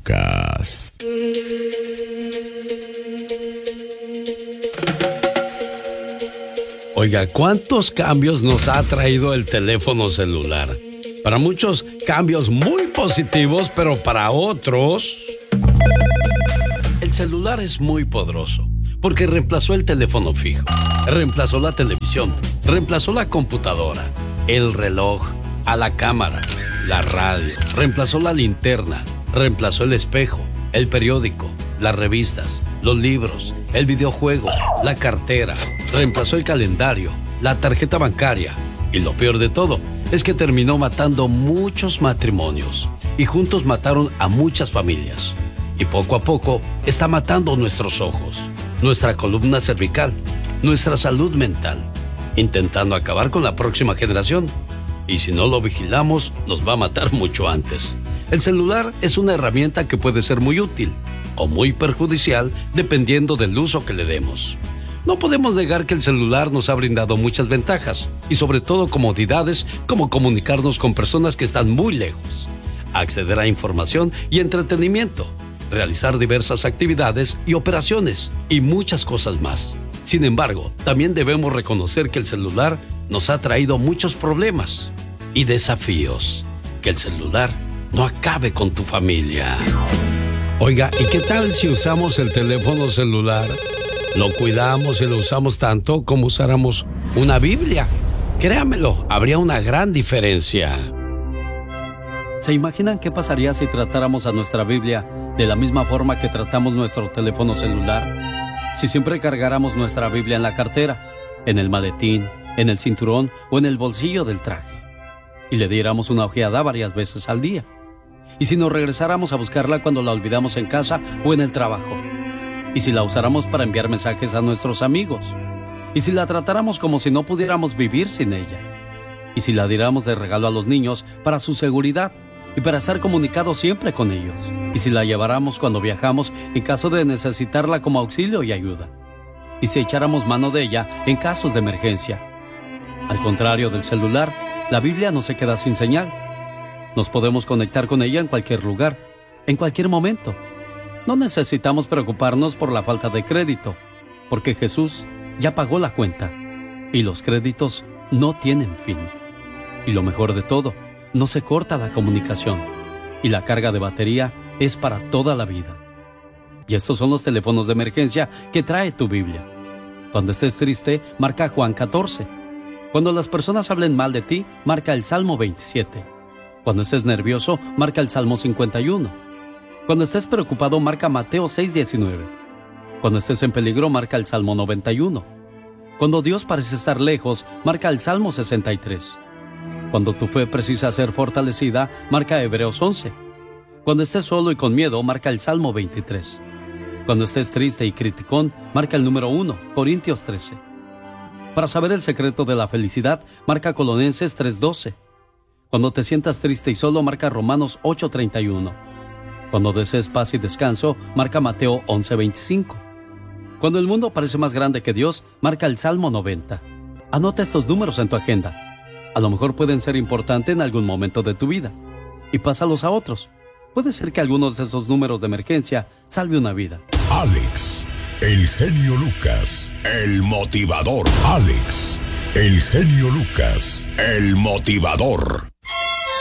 Lucas. Oiga, ¿cuántos cambios nos ha traído el teléfono celular? Para muchos, cambios muy positivos, pero para otros... El celular es muy poderoso, porque reemplazó el teléfono fijo, reemplazó la televisión, reemplazó la computadora, el reloj, a la cámara, la radio, reemplazó la linterna, reemplazó el espejo, el periódico, las revistas, los libros, el videojuego, la cartera, reemplazó el calendario, la tarjeta bancaria. Y lo peor de todo es que terminó matando muchos matrimonios y juntos mataron a muchas familias. Y poco a poco está matando nuestros ojos, nuestra columna cervical, nuestra salud mental, intentando acabar con la próxima generación. Y si no lo vigilamos, nos va a matar mucho antes. El celular es una herramienta que puede ser muy útil o muy perjudicial dependiendo del uso que le demos. No podemos negar que el celular nos ha brindado muchas ventajas y sobre todo comodidades como comunicarnos con personas que están muy lejos, acceder a información y entretenimiento, realizar diversas actividades y operaciones y muchas cosas más. Sin embargo, también debemos reconocer que el celular nos ha traído muchos problemas y desafíos. Que el celular no acabe con tu familia. Oiga, ¿y qué tal si usamos el teléfono celular? Lo cuidamos y lo usamos tanto como usáramos una Biblia. Créamelo, habría una gran diferencia. ¿Se imaginan qué pasaría si tratáramos a nuestra Biblia de la misma forma que tratamos nuestro teléfono celular? Si siempre cargáramos nuestra Biblia en la cartera, en el maletín, en el cinturón o en el bolsillo del traje, y le diéramos una ojeada varias veces al día. Y si nos regresáramos a buscarla cuando la olvidamos en casa o en el trabajo. Y si la usáramos para enviar mensajes a nuestros amigos. Y si la tratáramos como si no pudiéramos vivir sin ella. Y si la diéramos de regalo a los niños para su seguridad y para estar comunicados siempre con ellos. Y si la lleváramos cuando viajamos en caso de necesitarla como auxilio y ayuda. Y si echáramos mano de ella en casos de emergencia. Al contrario del celular, la Biblia no se queda sin señal. Nos podemos conectar con ella en cualquier lugar, en cualquier momento. No necesitamos preocuparnos por la falta de crédito, porque Jesús ya pagó la cuenta y los créditos no tienen fin. Y lo mejor de todo, no se corta la comunicación y la carga de batería es para toda la vida. Y estos son los teléfonos de emergencia que trae tu Biblia. Cuando estés triste, marca Juan 14. Cuando las personas hablen mal de ti, marca el Salmo 27. Cuando estés nervioso, marca el Salmo 51. Cuando estés preocupado, marca Mateo 6:19. Cuando estés en peligro, marca el Salmo 91. Cuando Dios parece estar lejos, marca el Salmo 63. Cuando tu fe precisa ser fortalecida, marca Hebreos 11. Cuando estés solo y con miedo, marca el Salmo 23. Cuando estés triste y criticón, marca el número 1, Corintios 13. Para saber el secreto de la felicidad, marca Colosenses 3:12. Cuando te sientas triste y solo, marca Romanos 8:31. Cuando desees paz y descanso, marca Mateo 11:25. Cuando el mundo parece más grande que Dios, marca el Salmo 90. Anota estos números en tu agenda. A lo mejor pueden ser importantes en algún momento de tu vida. Y pásalos a otros. Puede ser que algunos de esos números de emergencia salve una vida. Alex, el genio Lucas, el motivador. Alex, el genio Lucas, el motivador.